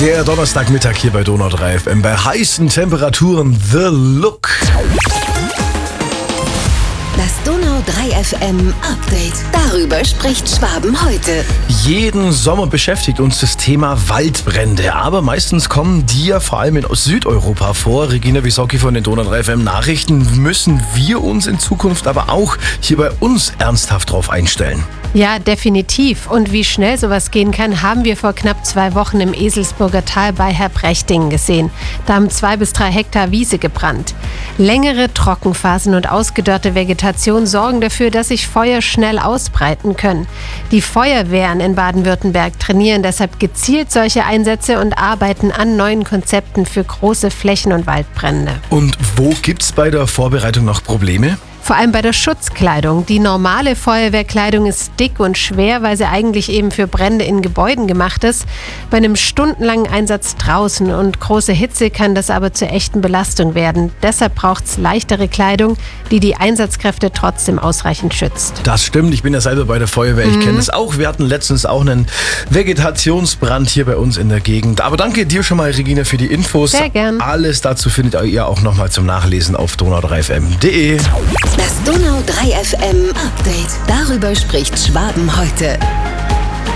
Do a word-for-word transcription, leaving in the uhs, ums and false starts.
Der Donnerstagmittag hier bei Donau drei F M. Bei heißen Temperaturen The Look. Das Donau drei F M Update. Darüber spricht Schwaben heute. Jeden Sommer beschäftigt uns das Thema Waldbrände. Aber meistens kommen die ja vor allem in Südeuropa vor. Regina Wisocki von den Donau drei F M Nachrichten. Müssen wir uns in Zukunft aber auch hier bei uns ernsthaft drauf einstellen? Ja, definitiv. Und wie schnell sowas gehen kann, haben wir vor knapp zwei Wochen im Eselsburger Tal bei Herbrechtingen gesehen. Da haben zwei bis drei Hektar Wiese gebrannt. Längere Trockenphasen und ausgedörrte Vegetation sorgen dafür, dass sich Feuer schnell ausbreiten können. Die Feuerwehren in Baden-Württemberg trainieren deshalb gezielt solche Einsätze und arbeiten an neuen Konzepten für große Flächen- und Waldbrände. Und wo gibt's bei der Vorbereitung noch Probleme? Vor allem bei der Schutzkleidung. Die normale Feuerwehrkleidung ist dick und schwer, weil sie eigentlich eben für Brände in Gebäuden gemacht ist. Bei einem stundenlangen Einsatz draußen und große Hitze kann das aber zur echten Belastung werden. Deshalb braucht es leichtere Kleidung, die die Einsatzkräfte trotzdem ausreichend schützt. Das stimmt, ich bin ja selber bei der Feuerwehr, ich mhm. kenne es auch. Wir hatten letztens auch einen Vegetationsbrand hier bei uns in der Gegend. Aber danke dir schon mal, Regina, für die Infos. Sehr gern. Alles dazu findet ihr auch nochmal zum Nachlesen auf donau drei f m punkt de. Das Donau drei F M Update. Darüber spricht Schwaben heute.